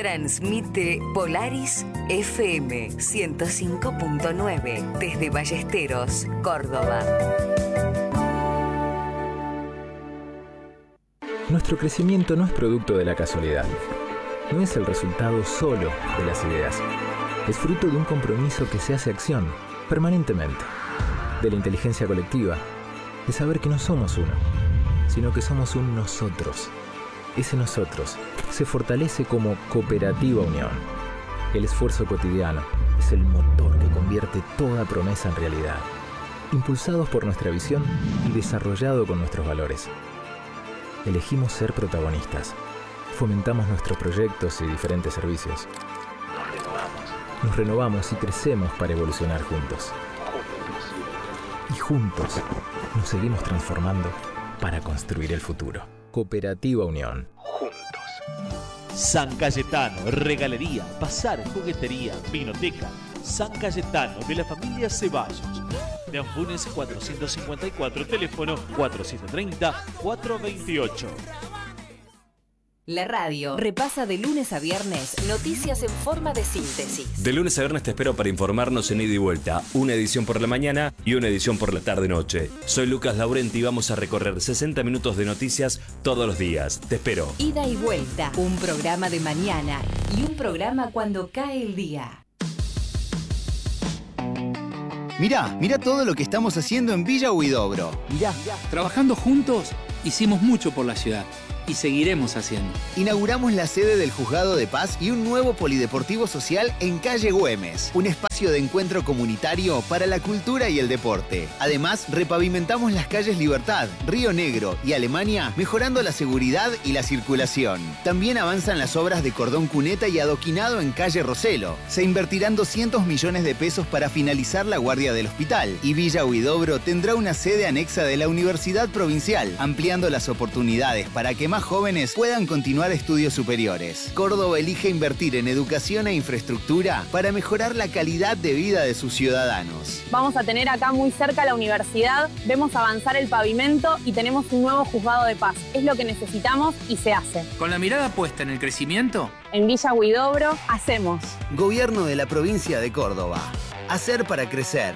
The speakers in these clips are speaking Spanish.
Transmite Polaris FM 105.9 desde Ballesteros, Córdoba. Nuestro crecimiento no es producto de la casualidad. No es el resultado solo de las ideas. Es fruto de un compromiso que se hace acción permanentemente. De la inteligencia colectiva. De saber que no somos uno, sino que somos un nosotros. Ese nosotros se fortalece como cooperativa unión. El esfuerzo cotidiano es el motor que convierte toda promesa en realidad. Impulsados por nuestra visión y desarrollado con nuestros valores. Elegimos ser protagonistas. Fomentamos nuestros proyectos y diferentes servicios. Nos renovamos y crecemos para evolucionar juntos. Y juntos nos seguimos transformando para construir el futuro. Cooperativa Unión. Juntos. San Cayetano, regalería, bazar, juguetería, vinoteca. San Cayetano, de la familia Ceballos. De Anfunes 454, teléfono 4730-428. La radio repasa de lunes a viernes noticias en forma de síntesis. De lunes a viernes te espero para informarnos en Ida y Vuelta. Una edición por la mañana y una edición por la tarde-noche. Soy Lucas Laurenti y vamos a recorrer 60 minutos de noticias todos los días. Te espero. Ida y Vuelta, un programa de mañana y un programa cuando cae el día. Mirá todo lo que estamos haciendo en Villa Huidobro. Mirá, trabajando juntos hicimos mucho por la ciudad. Y seguiremos haciendo. Inauguramos la sede del Juzgado de Paz y un nuevo polideportivo social en calle Güemes, un espacio de encuentro comunitario para la cultura y el deporte. Además, repavimentamos las calles Libertad, Río Negro y Alemania, mejorando la seguridad y la circulación. También avanzan las obras de cordón cuneta y adoquinado en calle Roselo. Se invertirán 200 millones de pesos para finalizar la guardia del hospital. Y Villa Huidobro tendrá una sede anexa de la Universidad Provincial, ampliando las oportunidades para que más jóvenes puedan continuar estudios superiores. Córdoba elige invertir en educación e infraestructura para mejorar la calidad de vida de sus ciudadanos. Vamos a tener acá muy cerca la universidad, vemos avanzar el pavimento y tenemos un nuevo juzgado de paz. Es lo que necesitamos y se hace. Con la mirada puesta en el crecimiento, en Villa Huidobro hacemos. Gobierno de la provincia de Córdoba. Hacer para crecer.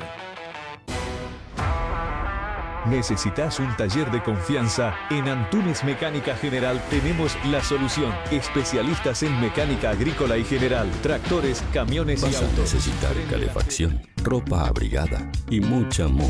¿Necesitas un taller de confianza? En Antunes Mecánica General tenemos la solución. Especialistas en mecánica agrícola y general, tractores, camiones y autos. Vas a necesitar calefacción, ropa abrigada y mucha